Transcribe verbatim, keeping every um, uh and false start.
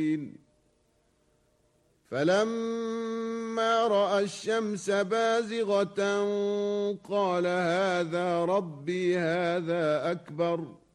الدين فلما رأى الشمس بازغة قال هذا ربي هذا أكبر